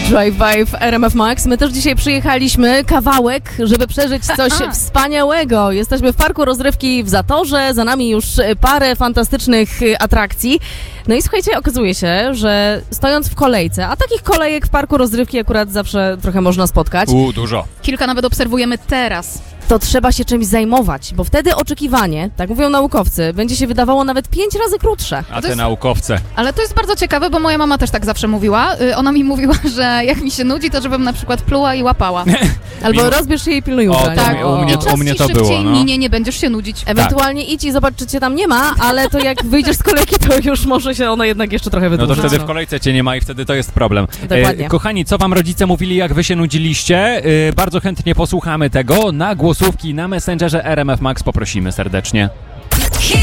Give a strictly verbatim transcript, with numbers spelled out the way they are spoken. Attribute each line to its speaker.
Speaker 1: Drive-by w R M F Max. My też dzisiaj przyjechaliśmy kawałek, żeby przeżyć coś wspaniałego. Jesteśmy w parku rozrywki w Zatorze, za nami już parę fantastycznych atrakcji. No i słuchajcie, okazuje się, że stojąc w kolejce, a takich kolejek w parku rozrywki akurat zawsze trochę można spotkać.
Speaker 2: U, dużo.
Speaker 3: Kilka nawet obserwujemy teraz.
Speaker 1: To trzeba się czymś zajmować, bo wtedy oczekiwanie, tak mówią naukowcy, będzie się wydawało nawet pięć razy krótsze.
Speaker 2: A te
Speaker 3: jest...
Speaker 2: naukowce.
Speaker 3: Ale to jest bardzo ciekawe, bo moja mama też tak zawsze mówiła. Yy, ona mi mówiła, że jak mi się nudzi, to żebym na przykład pluła i łapała.
Speaker 1: Albo
Speaker 2: Mimo...
Speaker 1: rozbierz się i pilnuj
Speaker 2: O,
Speaker 1: ubrania.
Speaker 2: tak, u mnie,
Speaker 3: I czas
Speaker 2: u mnie
Speaker 3: ci
Speaker 2: to
Speaker 3: szybciej
Speaker 2: było, no.
Speaker 3: minie, nie będziesz się nudzić.
Speaker 1: Ewentualnie idź i zobacz, czy cię tam nie ma, ale to jak wyjdziesz z kolejki, to już może się ona jednak jeszcze trochę
Speaker 2: No
Speaker 1: wydłużyć.
Speaker 2: to wtedy w kolejce cię nie ma i wtedy to jest problem.
Speaker 1: Dokładnie.
Speaker 2: E, kochani, co wam rodzice mówili, jak wy się nudziliście? E, bardzo chętnie posłuchamy tego. Na głosówki na Messengerze R M F Max poprosimy serdecznie.